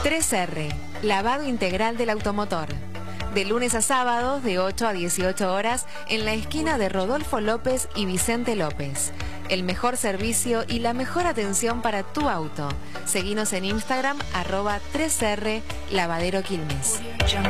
3R, lavado integral del automotor. De lunes a sábados, de 8 a 18 horas, en la esquina de Rodolfo López y Vicente López. El mejor servicio y la mejor atención para tu auto. Seguinos en Instagram, @3R Lavadero Quilmes.